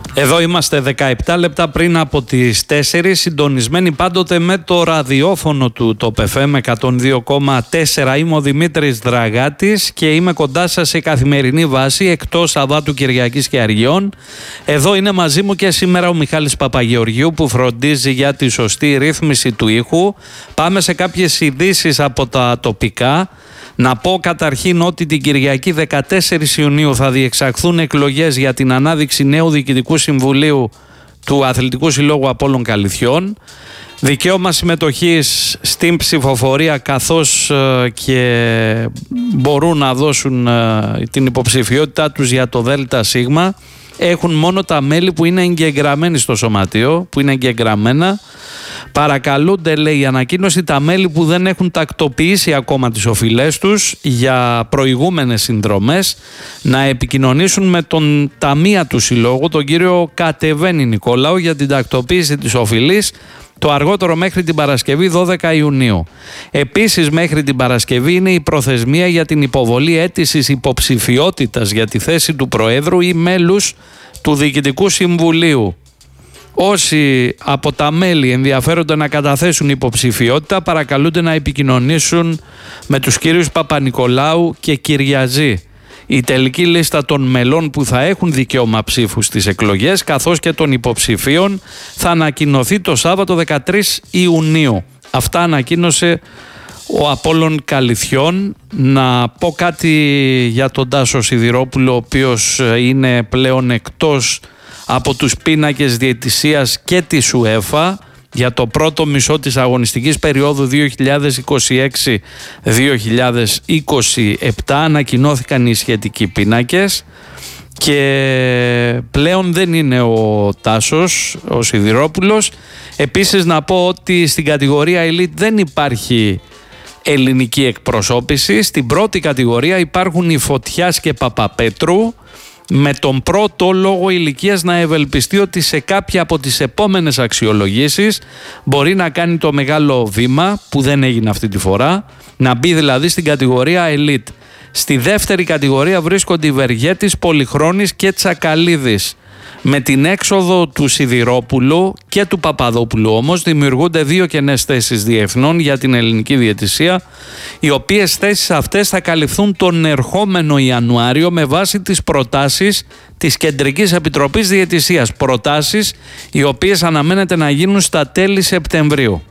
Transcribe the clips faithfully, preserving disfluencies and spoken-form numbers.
Εδώ είμαστε δεκαεπτά λεπτά πριν από τις τέσσερις, συντονισμένοι πάντοτε με το ραδιόφωνο του Top εφ εμ εκατόν δύο κόμμα τέσσερα. Είμαι ο Δημήτρης Δραγάτης και είμαι κοντά σας σε καθημερινή βάση, εκτός Σαββάτου, Κυριακής και Αργιών. Εδώ είναι μαζί μου και σήμερα ο Μιχάλης Παπαγεωργίου που φροντίζει για τη σωστή ρύθμιση του ήχου. Πάμε σε κάποιες ειδήσεις από τα τοπικά. Να πω καταρχήν ότι την Κυριακή δεκατέσσερις Ιουνίου θα διεξαχθούν εκλογές για την ανάδειξη νέου Διοικητικού Συμβουλίου του Αθλητικού Συλλόγου Απόλλων Καλιθιών. Δικαίωμα συμμετοχής στην ψηφοφορία, καθώς ε, και μπορούν να δώσουν ε, την υποψηφιότητά τους για το ΔΣ, έχουν μόνο τα μέλη που είναι εγγεγραμμένοι στο σωματείο, που είναι εγγεγραμμένα. Παρακαλούνται, λέει η ανακοίνωση, τα μέλη που δεν έχουν τακτοποιήσει ακόμα τις οφειλές τους για προηγούμενες συνδρομές να επικοινωνήσουν με τον ταμεία του Συλλόγου, τον κύριο Κατεβαίνη Νικόλαο, για την τακτοποίηση της οφειλής το αργότερο μέχρι την Παρασκευή δώδεκα Ιουνίου. Επίσης, μέχρι την Παρασκευή είναι η προθεσμία για την υποβολή αίτησης υποψηφιότητας για τη θέση του Προέδρου ή μέλους του Διοικητικού Συμβουλίου. Όσοι από τα μέλη ενδιαφέρονται να καταθέσουν υποψηφιότητα, παρακαλούνται να επικοινωνήσουν με τους κύριους Παπα-Νικολάου και Κυριαζή. Η τελική λίστα των μελών που θα έχουν δικαίωμα ψήφου στις εκλογές, καθώς και των υποψηφίων, θα ανακοινωθεί το Σάββατο δεκατρείς Ιουνίου. Αυτά ανακοίνωσε ο Απόλλων Καλιθιών. Να πω κάτι για τον Τάσο Σιδηρόπουλο, ο οποίος είναι πλέον εκτός από τους πίνακες διαιτησίας και της UEFA για το πρώτο μισό της αγωνιστικής περίοδου δύο χιλιάδες είκοσι έξι δύο χιλιάδες είκοσι επτά. Ανακοινώθηκαν οι σχετικοί πίνακες και πλέον δεν είναι ο Τάσος, ο Σιδηρόπουλος. Επίσης να πω ότι στην κατηγορία Elite δεν υπάρχει ελληνική εκπροσώπηση. Στην πρώτη κατηγορία υπάρχουν οι Φωτιάς και Παπαπέτρου, με τον πρώτο λόγο ηλικίας να ευελπιστεί ότι σε κάποια από τις επόμενες αξιολογήσεις μπορεί να κάνει το μεγάλο βήμα που δεν έγινε αυτή τη φορά, να μπει δηλαδή στην κατηγορία Elite. Στη δεύτερη κατηγορία βρίσκονται οι Βεργέτης, Πολυχρόνης και Τσακαλίδης. Με την έξοδο του Σιδηρόπουλου και του Παπαδόπουλου όμως δημιουργούνται δύο κενές θέσεις διεθνών για την ελληνική διαιτησία, οι οποίες θέσεις αυτές θα καλυφθούν τον ερχόμενο Ιανουάριο με βάση τις προτάσεις της Κεντρικής Επιτροπής Διαιτησίας. Προτάσεις οι οποίες αναμένεται να γίνουν στα τέλη Σεπτεμβρίου.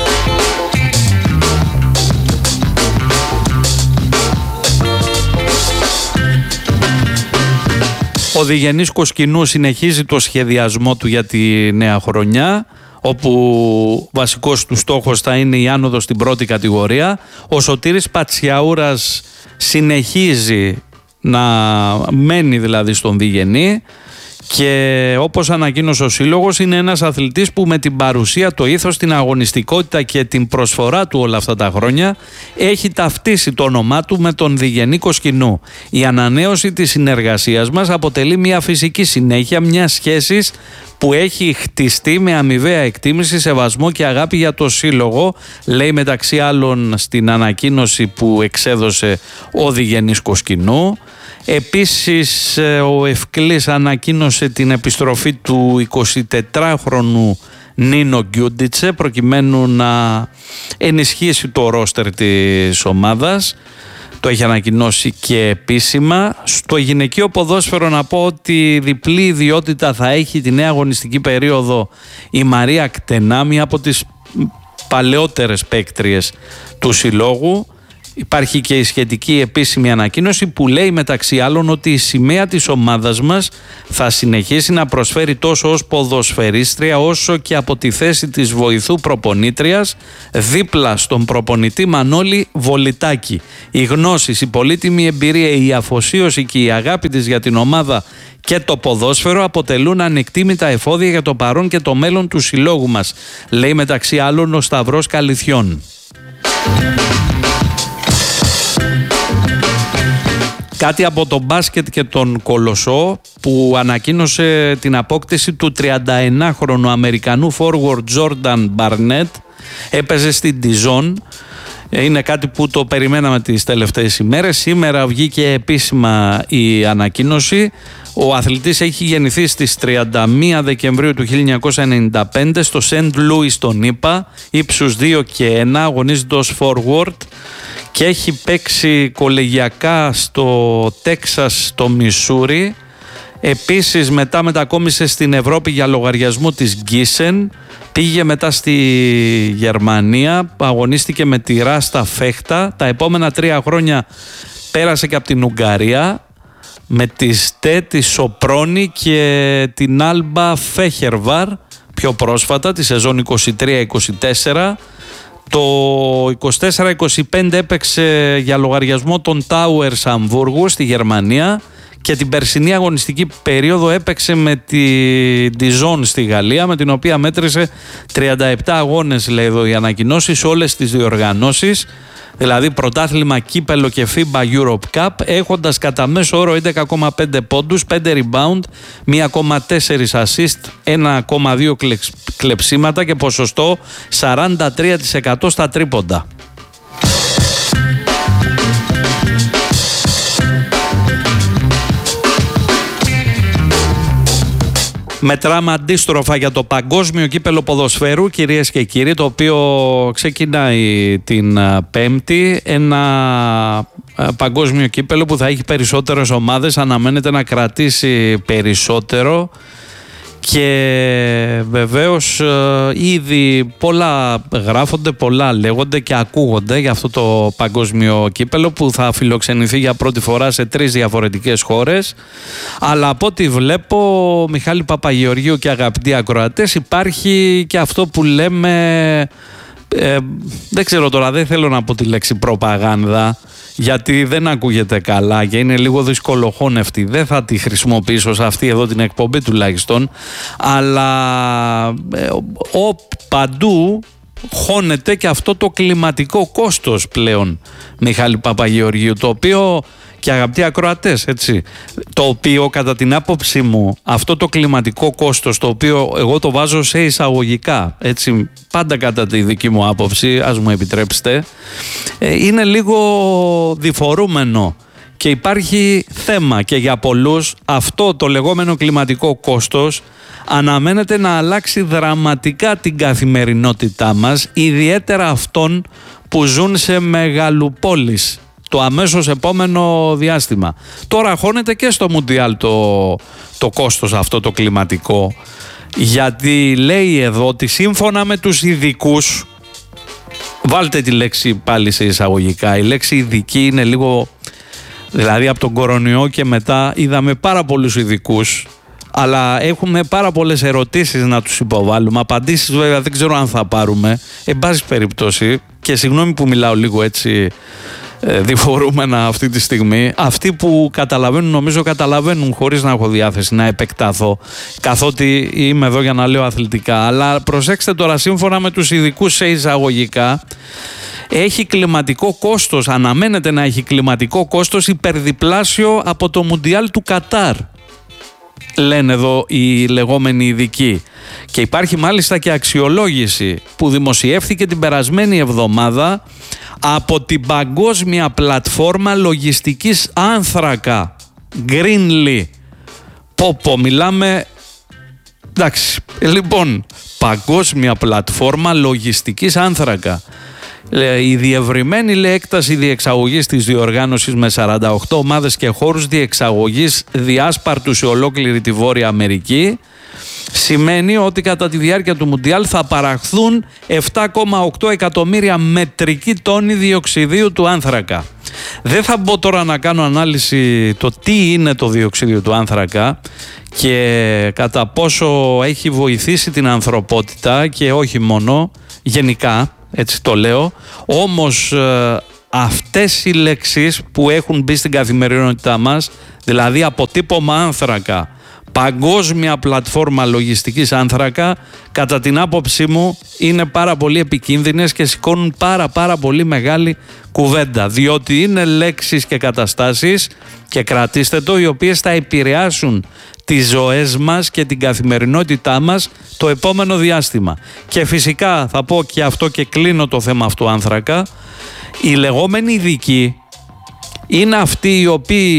Ο Διγενής Κοσκινού συνεχίζει το σχεδιασμό του για τη νέα χρονιά, όπου βασικός του στόχος θα είναι η άνοδος στην πρώτη κατηγορία. Ο Σωτήρης Πατσιαούρας συνεχίζει να μένει δηλαδή στον Διγενή και όπως ανακοίνωσε ο Σύλλογος, είναι ένας αθλητής που με την παρουσία, το ήθος, την αγωνιστικότητα και την προσφορά του όλα αυτά τα χρόνια έχει ταυτίσει το όνομά του με τον Διγενή Κοσκινού. Η ανανέωση της συνεργασίας μας αποτελεί μια φυσική συνέχεια μιας σχέσης που έχει χτιστεί με αμοιβαία εκτίμηση, σεβασμό και αγάπη για το Σύλλογο, λέει μεταξύ άλλων στην ανακοίνωση που εξέδωσε ο Διγενής Κοσκινού. Επίσης ο Ευκλής ανακοίνωσε την επιστροφή του εικοσιτετράχρονου Νίνο Γκιούντιτσε προκειμένου να ενισχύσει το ρόστερ της ομάδας. Το έχει ανακοινώσει και επίσημα. Στο γυναικείο ποδόσφαιρο να πω ότι διπλή ιδιότητα θα έχει τη νέα αγωνιστική περίοδο η Μαρία Κτενά, μία από τις παλαιότερες παίκτριες του Συλλόγου. Υπάρχει και η σχετική επίσημη ανακοίνωση που λέει μεταξύ άλλων ότι η σημαία της ομάδας μας θα συνεχίσει να προσφέρει τόσο ως ποδοσφαιρίστρια όσο και από τη θέση της βοηθού προπονήτριας δίπλα στον προπονητή Μανώλη Βολιτάκη. Η γνώση, η πολύτιμη εμπειρία, η αφοσίωση και η αγάπη της για την ομάδα και το ποδόσφαιρο αποτελούν ανεκτήμητα εφόδια για το παρόν και το μέλλον του συλλόγου μας, λέει μεταξύ άλλων ο Σταυρός Καλιθιών. Κάτι από τον μπάσκετ και τον Κολοσσό που ανακοίνωσε την απόκτηση του τριανταεννάχρονου Αμερικανού forward Jordan Barnett. Έπαιζε στην Dijon. Είναι κάτι που το περιμέναμε τις τελευταίες ημέρες. Σήμερα βγήκε επίσημα η ανακοίνωση Ο αθλητής έχει γεννηθεί στις τριάντα μία Δεκεμβρίου του χίλια εννιακόσια ενενήντα πέντε στο Σεντ Λούις στον ΗΠΑ, ύψους δύο και ένα, αγωνίζεται ως forward και έχει παίξει κολεγιακά στο Τέξας, στο Μισούρι. Επίσης μετά μετακόμισε στην Ευρώπη για λογαριασμό της Γκίσεν, πήγε μετά στη Γερμανία, αγωνίστηκε με τη Ράστα Φέχτα. Τα επόμενα τρία χρόνια πέρασε και από την Ουγγαρία με τη Στέ, τη Σοπρόνη και την Άλμπα Φέχερβαρ πιο πρόσφατα, τη σεζόν είκοσι τρία είκοσι τέσσερα. Το είκοσι τέσσερα είκοσι πέντε έπαιξε για λογαριασμό των Towers Αμβούργου στη Γερμανία και την περσινή αγωνιστική περίοδο έπαιξε με τη Dijon στη Γαλλία, με την οποία μέτρησε τριάντα επτά αγώνες, λέει εδώ η ανακοινώση, σε όλες τις διοργανώσεις, δηλαδή πρωτάθλημα, κύπελο και φίμπα Europe Cup, έχοντας κατά μέσο όρο έντεκα κόμμα πέντε πόντους, πέντε rebound, ένα κόμμα τέσσερα assist, ένα κόμμα δύο κλεψίματα και ποσοστό σαράντα τρία τοις εκατό στα τρίποντα. Μετράμε αντίστροφα για το παγκόσμιο κύπελο ποδοσφαίρου, κυρίες και κύριοι, το οποίο ξεκινάει την Πέμπτη. Ένα παγκόσμιο κύπελο που θα έχει περισσότερες ομάδες, αναμένεται να κρατήσει περισσότερο. Και βεβαίως ήδη πολλά γράφονται, πολλά λέγονται και ακούγονται για αυτό το παγκόσμιο κύπελο που θα φιλοξενηθεί για πρώτη φορά σε τρεις διαφορετικές χώρες. Αλλά από ό,τι βλέπω, Μιχάλη Παπαγεωργίου και αγαπητοί ακροατές, υπάρχει και αυτό που λέμε, ε, δεν ξέρω τώρα, δεν θέλω να πω τη λέξη προπαγάνδα, γιατί δεν ακούγεται καλά και είναι λίγο δυσκολοχώνευτη. Δεν θα τη χρησιμοποιήσω σε αυτή εδώ την εκπομπή τουλάχιστον, αλλά ε, ο, παντού χώνεται και αυτό το κλιματικό κόστος πλέον, Μιχάλη Παπαγεωργίου, το οποίο, και αγαπητοί ακροατές, έτσι, το οποίο κατά την άποψή μου αυτό το κλιματικό κόστος, το οποίο εγώ το βάζω σε εισαγωγικά, έτσι, πάντα κατά τη δική μου άποψη, ας μου επιτρέψετε, είναι λίγο διφορούμενο και υπάρχει θέμα, και για πολλούς αυτό το λεγόμενο κλιματικό κόστος αναμένεται να αλλάξει δραματικά την καθημερινότητά μας, ιδιαίτερα αυτών που ζουν σε μεγαλοπόλεις το αμέσως επόμενο διάστημα. Τώρα χώνεται και στο Μουντιάλ το, το κόστος αυτό το κλιματικό, γιατί λέει εδώ ότι σύμφωνα με τους ειδικούς, βάλτε τη λέξη πάλι σε εισαγωγικά, η λέξη ειδική είναι λίγο, δηλαδή από τον κορονοϊό και μετά είδαμε πάρα πολλούς ειδικούς, αλλά έχουμε πάρα πολλές ερωτήσεις να τους υποβάλουμε, απαντήσεις βέβαια δεν ξέρω αν θα πάρουμε, εν πάση περιπτώσει, και συγγνώμη που μιλάω λίγο έτσι διφορούμενα αυτή τη στιγμή. Αυτοί που καταλαβαίνουν, νομίζω καταλαβαίνουν, χωρίς να έχω διάθεση να επεκτάθω, καθότι είμαι εδώ για να λέω αθλητικά. Αλλά προσέξτε τώρα, σύμφωνα με τους ειδικούς σε εισαγωγικά, έχει κλιματικό κόστος, αναμένεται να έχει κλιματικό κόστος υπερδιπλάσιο από το Μουντιάλ του Κατάρ, λένε εδώ οι λεγόμενοι ειδικοί. Και υπάρχει μάλιστα και αξιολόγηση που δημοσιεύθηκε την περασμένη εβδομάδα από την παγκόσμια πλατφόρμα λογιστικής άνθρακα Greenly. Πω πω, μιλάμε, εντάξει, λοιπόν, παγκόσμια πλατφόρμα λογιστικής άνθρακα. Η διευρυμένη, λέει, έκταση διεξαγωγής της διοργάνωσης με σαράντα οκτώ ομάδες και χώρους διεξαγωγής διάσπαρτου σε ολόκληρη τη Βόρεια Αμερική σημαίνει ότι κατά τη διάρκεια του Μουντιάλ θα παραχθούν επτά κόμμα οκτώ εκατομμύρια μετρικοί τόνοι διοξιδίου του άνθρακα. Δεν θα μπω τώρα να κάνω ανάλυση το τι είναι το διοξίδιο του άνθρακα και κατά πόσο έχει βοηθήσει την ανθρωπότητα και όχι μόνο, γενικά, έτσι το λέω. Όμως ε, αυτές οι λέξεις που έχουν μπει στην καθημερινότητά μας, δηλαδή αποτύπωμα άνθρακα, παγκόσμια πλατφόρμα λογιστικής άνθρακα, κατά την άποψή μου είναι πάρα πολύ επικίνδυνες και σηκώνουν πάρα πάρα πολύ μεγάλη κουβέντα, διότι είναι λέξεις και καταστάσεις, και κρατήστε το, οι οποίες θα επηρεάσουν τις ζωές μας και την καθημερινότητά μας το επόμενο διάστημα. Και φυσικά θα πω και αυτό και κλείνω το θέμα αυτού άνθρακα, οι λεγόμενοι ειδικοί είναι αυτοί οι οποίοι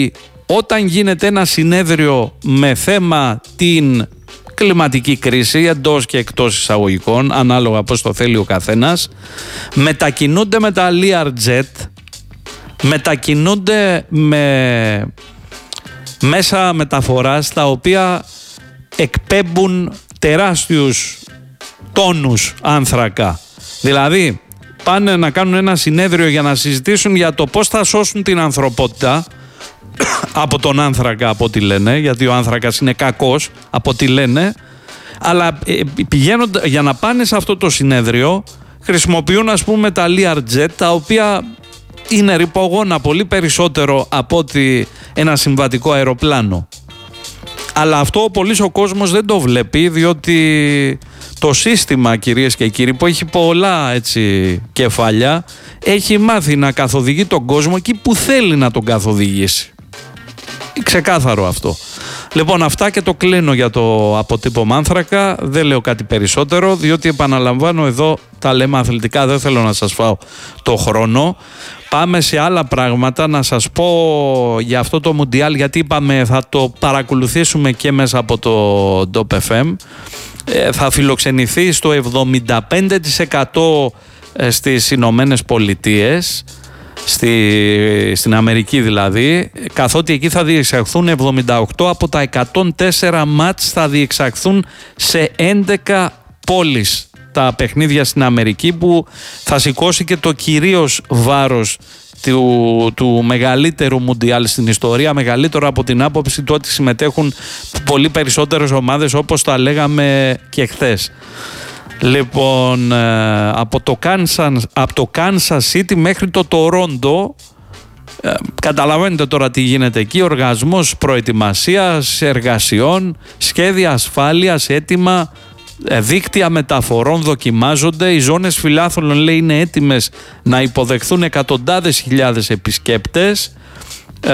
όταν γίνεται ένα συνέδριο με θέμα την κλιματική κρίση, εντός και εκτός εισαγωγικών, ανάλογα πώς το θέλει ο καθένας, μετακινούνται με τα Learjet, μετακινούνται με μέσα μεταφοράς τα οποία εκπέμπουν τεράστιους τόνους άνθρακα. Δηλαδή πάνε να κάνουν ένα συνέδριο για να συζητήσουν για το πώς θα σώσουν την ανθρωπότητα από τον άνθρακα, από ό,τι λένε, γιατί ο άνθρακας είναι κακός, από ό,τι λένε, αλλά πηγαίνουν για να πάνε σε αυτό το συνέδριο, χρησιμοποιούν ας πούμε τα Learjet, τα οποία είναι ρηπογόνα πολύ περισσότερο από ότι ένα συμβατικό αεροπλάνο. Αλλά αυτό ο πολύς ο κόσμος δεν το βλέπει, διότι το σύστημα, κυρίες και κύριοι, που έχει πολλά έτσι κεφάλια, έχει μάθει να καθοδηγεί τον κόσμο εκεί που θέλει να τον καθοδηγήσει. Ξεκάθαρο αυτό. Λοιπόν, αυτά και το κλείνω για το αποτύπωμα άνθρακα. Δεν λέω κάτι περισσότερο, διότι επαναλαμβάνω, εδώ τα λέμε αθλητικά, δεν θέλω να σας φάω το χρόνο. Πάμε σε άλλα πράγματα. Να σας πω για αυτό το Μουντιάλ, γιατί είπαμε θα το παρακολουθήσουμε και μέσα από το ντοπ εφ εμ. Ε, θα φιλοξενηθεί στο εβδομήντα πέντε τοις εκατό στις Ηνωμένες Πολιτείες, στη, στην Αμερική δηλαδή, καθότι εκεί θα διεξαχθούν εβδομήντα οκτώ από τα εκατόν τέσσερα μάτς, θα διεξαχθούν σε έντεκα πόλεις τα παιχνίδια στην Αμερική, που θα σηκώσει και το κυρίως βάρος του, του μεγαλύτερου Μουντιάλ στην ιστορία, μεγαλύτερο από την άποψη του ότι συμμετέχουν πολύ περισσότερες ομάδες, όπως τα λέγαμε και χθες. Λοιπόν, από το Kansas, από το Kansas City μέχρι το Τορόντο, καταλαβαίνετε τώρα τι γίνεται εκεί, οργασμός προετοιμασίας, εργασιών, σχέδια ασφάλειας, έτοιμα, δίκτυα μεταφορών δοκιμάζονται, οι ζώνες φιλάθλων λέει είναι έτοιμες να υποδεχθούν εκατοντάδες χιλιάδες επισκέπτες, ε,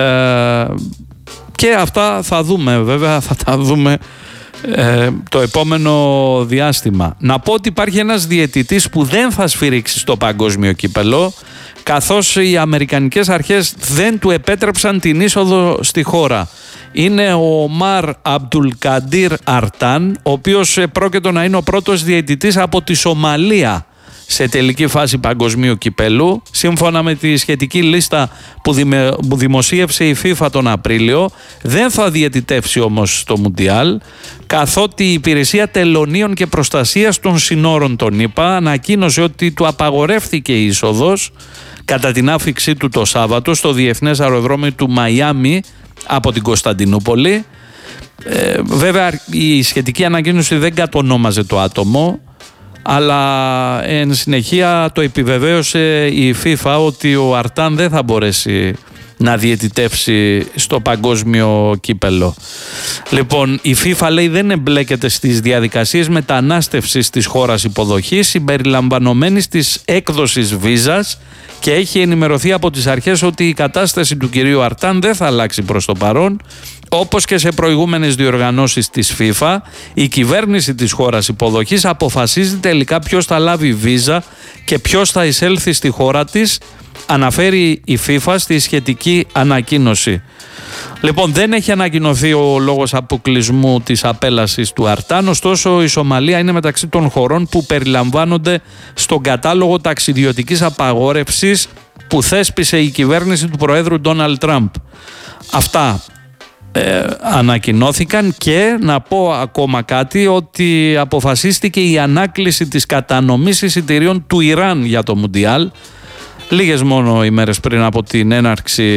και αυτά θα δούμε, βέβαια θα τα δούμε ε, το επόμενο διάστημα. Να πω ότι υπάρχει ένας διαιτητής που δεν θα σφυρίξει στο παγκόσμιο κύπελο, καθώς οι αμερικανικές αρχές δεν του επέτρεψαν την είσοδο στη χώρα. Είναι ο Ομάρ Αμπτουλκαντήρ Αρτάν, ο οποίος πρόκειται να είναι ο πρώτος διαιτητής από τη Σομαλία σε τελική φάση παγκοσμίου κυπέλου, σύμφωνα με τη σχετική λίστα που, δημε, που δημοσίευσε η FIFA τον Απρίλιο. Δεν θα διαιτητεύσει όμως το Μουντιάλ, καθότι η Υπηρεσία Τελωνίων και Προστασίας των Συνόρων των ΗΠΑ ανακοίνωσε ότι του απαγορεύθηκε η είσοδος κατά την άφιξή του το Σάββατο στο Διεθνές Αεροδρόμιο του Μαϊάμι από την Κωνσταντινούπολη. Ε, βέβαια η σχετική ανακοίνωση δεν κατονόμαζε το άτομο, αλλά εν συνεχεία το επιβεβαίωσε η FIFA ότι ο Αρτάν δεν θα μπορέσει να διαιτητεύσει στο παγκόσμιο κύπελο. Λοιπόν, η FIFA λέει δεν εμπλέκεται στις διαδικασίες μετανάστευσης της χώρας υποδοχής συμπεριλαμβανομένης της έκδοσης βίζας, και έχει ενημερωθεί από τις αρχές ότι η κατάσταση του κυρίου Αρτάν δεν θα αλλάξει προς το παρόν. Όπως και σε προηγούμενες διοργανώσεις της FIFA, η κυβέρνηση της χώρας υποδοχής αποφασίζει τελικά ποιος θα λάβει βίζα και ποιος θα εισέλθει στη χώρα της, αναφέρει η FIFA στη σχετική ανακοίνωση. Λοιπόν, δεν έχει ανακοινωθεί ο λόγος αποκλεισμού της απέλασης του Αρτάν, ωστόσο η Σομαλία είναι μεταξύ των χωρών που περιλαμβάνονται στον κατάλογο ταξιδιωτικής απαγόρευσης που θέσπισε η κυβέρνηση του Προέδρου Ντόναλντ Τραμπ. Αυτά ε, ανακοινώθηκαν, και να πω ακόμα κάτι, ότι αποφασίστηκε η ανάκληση της κατανομής εισιτηρίων του Ιράν για το Μουντιάλ, λίγες μόνο ημέρες πριν από την έναρξη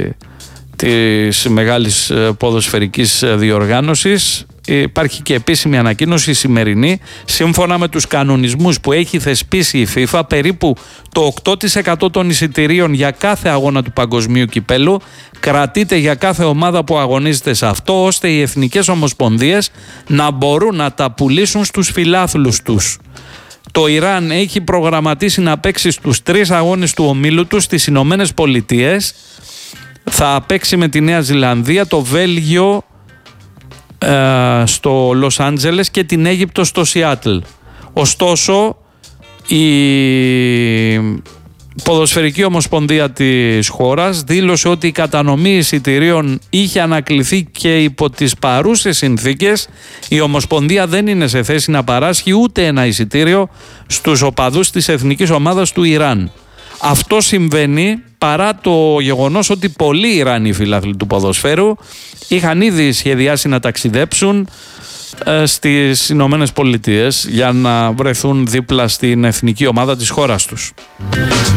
της μεγάλης ποδοσφαιρικής διοργάνωσης. Υπάρχει και επίσημη ανακοίνωση σημερινή. Σύμφωνα με τους κανονισμούς που έχει θεσπίσει η FIFA, περίπου το οκτώ τοις εκατό των εισιτηρίων για κάθε αγώνα του παγκοσμίου κυπέλου κρατείται για κάθε ομάδα που αγωνίζεται σε αυτό, ώστε οι εθνικές ομοσπονδίες να μπορούν να τα πουλήσουν στους φιλάθλους τους. Το Ιράν έχει προγραμματίσει να παίξει στους τρεις αγώνες του ομίλου του στις Ηνωμένες Πολιτείες. Θα παίξει με τη Νέα Ζηλανδία, το Βέλγιο ε, στο Λος Άντζελες και την Αίγυπτο στο Σιάτλ. Ωστόσο, η Ποδοσφαιρική Ομοσπονδία της χώρας δήλωσε ότι η κατανομή εισιτηρίων είχε ανακληθεί και υπό τις παρούσες συνθήκες η Ομοσπονδία δεν είναι σε θέση να παράσχει ούτε ένα εισιτήριο στους οπαδούς της εθνικής ομάδας του Ιράν. Αυτό συμβαίνει παρά το γεγονός ότι πολλοί Ιρανοί φιλάθλοι του ποδοσφαίρου είχαν ήδη σχεδιάσει να ταξιδέψουν ε, στις Ηνωμένες Πολιτείες για να βρεθούν δίπλα στην εθνική ομάδα της χώρας τους.